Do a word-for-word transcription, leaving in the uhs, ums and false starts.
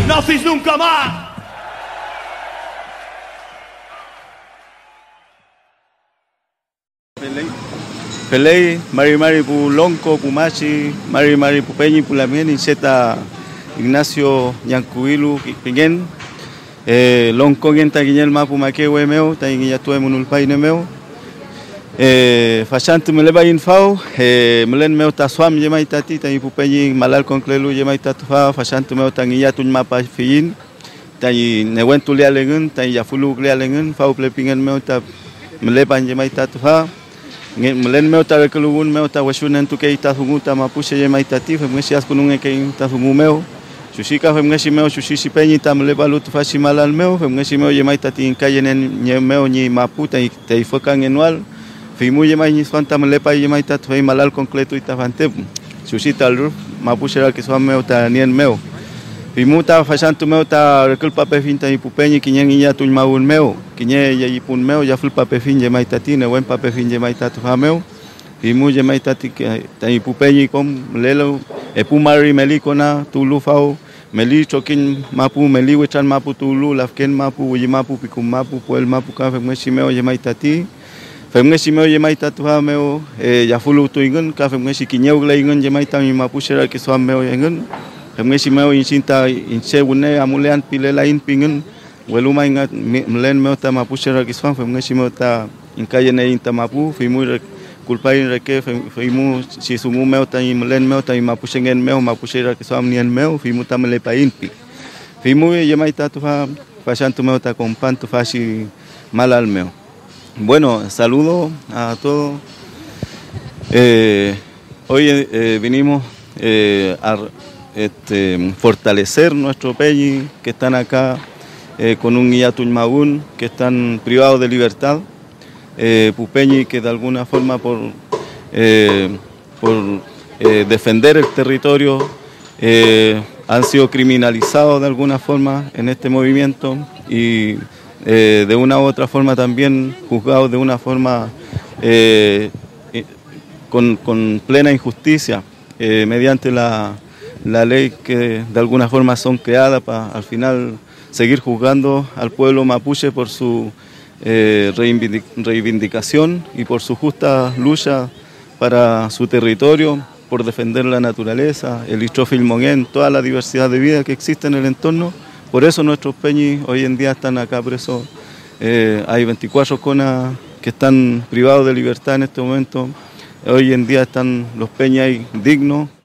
nazis nunca más. Pelei, Mari Mari pu Lonco, Pumachi, Mari Mari pu Peñi, pu Lamien, Inseta Ignacio Ñancuilu, Pingen, eh, Lonco Genta Guiñel Mapu Maquehue Meu, Taiguilla Tue Munulpaine Meu, eh, Fachante Meleba Infao, eh, Melen Meu Tasuam Yemaitati, Tayi pu Peñi, Malal Conclelu Yemaitatufa, Fachante Meu Tanguilla Tuñ Mapa Fiyin, Tayi Newentu Lealengun, Tayi Yafulu Lealengun, Fau Plepingen Meu Ta Meleban Yemaitatufa. Melen meu ta rekelubun meu ta washunan tu kei ta hungu ta mapushe ye mai tati fe mesi as kunung kei ta hungu meu sushika fe mesi meu sushi peñi ta melebalu tu fashi malal meu fe mesi meu ye mai tati in calle nen ye meu ni maputa y te ifokan anual fe mu ye mai ni fanta melepa ye mai ta fe malal completo y ta fante sushi tal mapushe ra que so meu ta nien meu Pimuta fashantu meu ta rekel pape finta i pupeñi kiñen iya tuñ maun meu kiñe ya ipun meu ya ful pape fin je mai tatine buen pape fin je mai tatu fa meu pimu je mai tati ta i pupeñi kom lelo e pumari melikona tulu fau meli chokin mapu meli wechan mapu tulu lafken mapu wi mapu pikum mapu puel mapu ka fe meshi meu je mai tati fe meshi meu je mai tatu fa meu e ya fulu tuingen ka fe meshi kiñeu gleingen je mai tami mapu shera ke so meu yengen Mesi meu incinta ince une amulean pilela in pingen weluma ingat melen meu ta mapushera kisfan fe mesi meu ta in calle ne inta mapu fimu culpa in reke fimu si sumu meu ta melen meu ta mapushengen meu mapushera kisfam nien meu fimu ta mele pa inpi fimu yemai ta tu fa fashantu meu ta compan tu fashi malal meu. Bueno, saludo a todos. Eh, hoy eh, vinimos eh, a Este, fortalecer nuestro peñi que están acá eh, con un Iyatuñ Maún que están privados de libertad, eh, pupeñi que de alguna forma por, eh, por eh, defender el territorio eh, han sido criminalizados de alguna forma en este movimiento y eh, de una u otra forma también juzgados de una forma eh, con, con plena injusticia eh, mediante la la ley que de alguna forma son creadas para al final seguir juzgando al pueblo mapuche por su eh, reivindicación y por su justa lucha para su territorio, por defender la naturaleza, el istrofilmonén, toda la diversidad de vida que existe en el entorno. Por eso nuestros peñis hoy en día están acá presos. Eh, hay veinticuatro conas que están privados de libertad en este momento. Hoy en día están los peñis dignos.